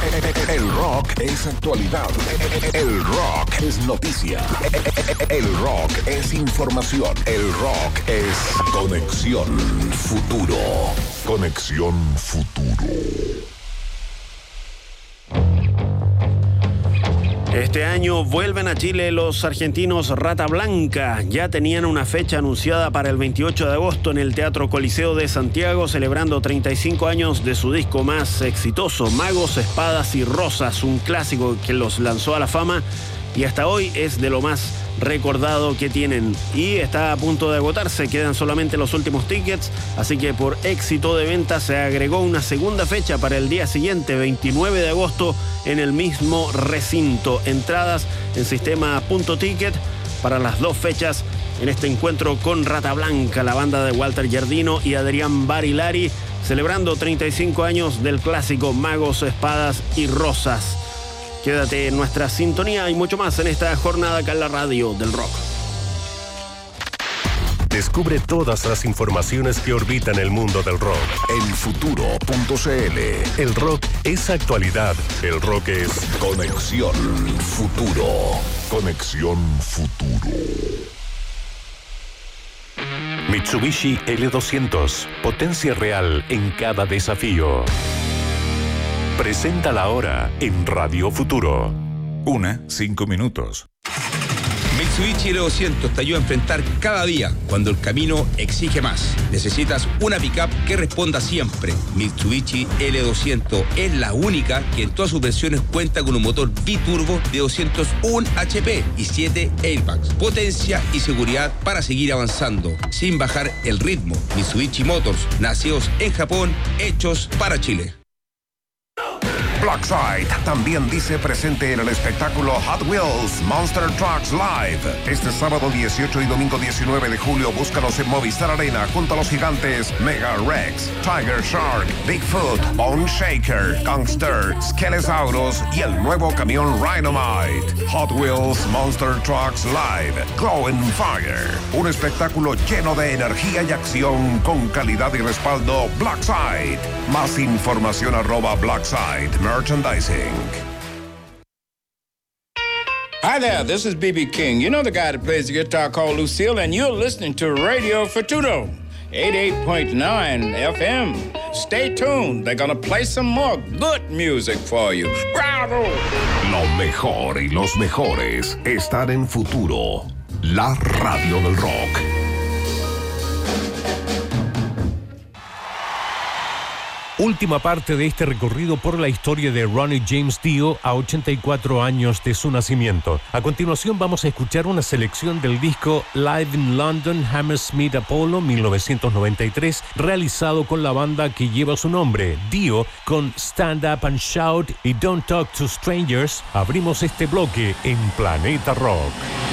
El rock es actualidad. El rock es noticia. El rock es información. El rock es Conexión Futuro. Conexión Futuro. Este año vuelven a Chile los argentinos Rata Blanca. Ya tenían una fecha anunciada para el 28 de agosto en el Teatro Coliseo de Santiago, celebrando 35 años de su disco más exitoso, Magos, Espadas y Rosas, un clásico que los lanzó a la fama y hasta hoy es de lo más recordado que tienen. Y está a punto de agotarse, quedan solamente los últimos tickets, así que por éxito de venta se agregó una segunda fecha para el día siguiente, 29 de agosto, en el mismo recinto. Entradas en sistema Punto Ticket para las dos fechas en este encuentro con Rata Blanca, la banda de Walter Giardino y Adrián Barilari, celebrando 35 años del clásico Magos, Espadas y Rosas. Quédate en nuestra sintonía y mucho más en esta jornada acá en la radio del rock. Descubre todas las informaciones que orbitan el mundo del rock en futuro.cl. El rock es actualidad. El rock es Conexión Futuro. Conexión Futuro. Mitsubishi L200. Potencia real en cada desafío. Presenta la hora en Radio Futuro. 5 minutos. Mitsubishi L200 te ayuda a enfrentar cada día cuando el camino exige más. Necesitas una pickup que responda siempre. Mitsubishi L200 es la única que en todas sus versiones cuenta con un motor biturbo de 201 HP y 7 airbags. Potencia y seguridad para seguir avanzando sin bajar el ritmo. Mitsubishi Motors, nacidos en Japón, hechos para Chile. Blackside también dice presente en el espectáculo Hot Wheels Monster Trucks Live. Este sábado 18 y domingo 19 de julio búscalos en Movistar Arena junto a los gigantes Mega Rex, Tiger Shark, Bigfoot, Bone Shaker, Gangster, Skelesaurus y el nuevo camión Rhinomite. Hot Wheels Monster Trucks Live, Glow and Fire. Un espectáculo lleno de energía y acción con calidad y respaldo Blackside. Más información @Blackside Merchandising. Hi there, this is B.B. King. You know the guy that plays the guitar called Lucille, and you're listening to Radio Futuro, 88.9 FM. Stay tuned. They're gonna play some more good music for you. ¡Bravo! Lo mejor y los mejores están en Futuro, la radio del rock. Última parte de este recorrido por la historia de Ronnie James Dio a 84 años de su nacimiento. A continuación vamos a escuchar una selección del disco Live in London Hammersmith Apollo 1993, realizado con la banda que lleva su nombre, Dio, con Stand Up and Shout y Don't Talk to Strangers. Abrimos este bloque en Planeta Rock.